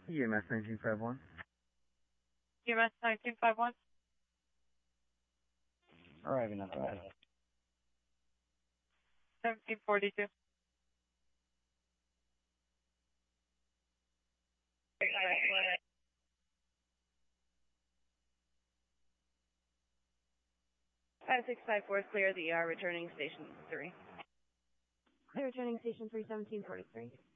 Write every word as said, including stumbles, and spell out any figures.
E M S nineteen fifty-one. E M S nineteen fifty-one. Arriving at the bed. seventeen forty-two. five six five four is clear. The E R returning station three. They're returning station three seventeen forty-three.